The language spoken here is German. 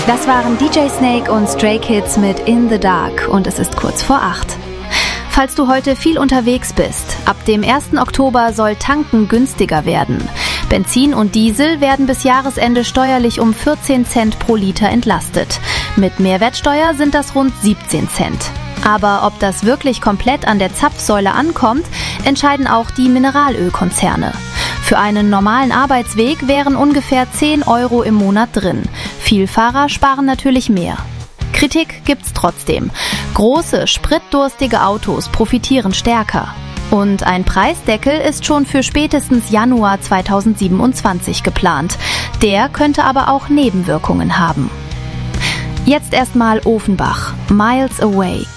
Das waren DJ Snake und Stray Kids mit In the Dark und es ist kurz vor 8. Falls du heute viel unterwegs bist, ab dem 1. Oktober soll Tanken günstiger werden. Benzin und Diesel werden bis Jahresende steuerlich um 14 Cent pro Liter entlastet. Mit Mehrwertsteuer sind das rund 17 Cent. Aber ob das wirklich komplett an der Zapfsäule ankommt, entscheiden auch die Mineralölkonzerne. Für einen normalen Arbeitsweg wären ungefähr 10 Euro im Monat drin. Vielfahrer sparen natürlich mehr. Kritik gibt's trotzdem. Große, spritdurstige Autos profitieren stärker. Und ein Preisdeckel ist schon für spätestens Januar 2027 geplant. Der könnte aber auch Nebenwirkungen haben. Jetzt erstmal Ofenbach, Miles Away.